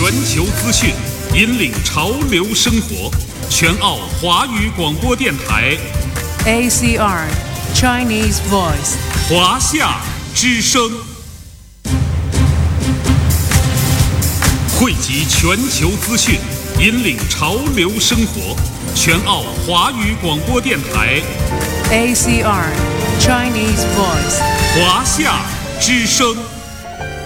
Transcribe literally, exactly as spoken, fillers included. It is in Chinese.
全球资讯，引领潮流生活。全澳华语广播电台 A C R Chinese Voice 华夏之声，汇集全球资讯，引领潮流生活。全澳华语广播电台 A C R Chinese Voice 华夏之声。